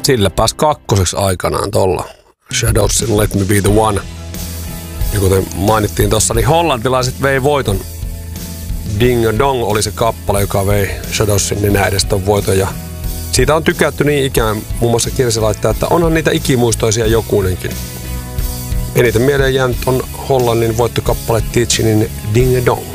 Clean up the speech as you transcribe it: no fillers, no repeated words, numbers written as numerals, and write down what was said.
Sillä pääsi kakkoseksi aikanaan tolla. Shadowsin Let Me Be The One. Ja kuten mainittiin tossa, niin hollantilaiset vei voiton. Ding a Dong oli se kappale, joka vei Shadowsin nenä edes ton voiton. Ja siitä on tykätty niin ikään, muun muassa Kirsi laittaa, että onhan niitä ikimuistoisia jokunenkin. Eniten mieleen jäänyt on Hollannin voittokappale Teachinin Ding a Dong.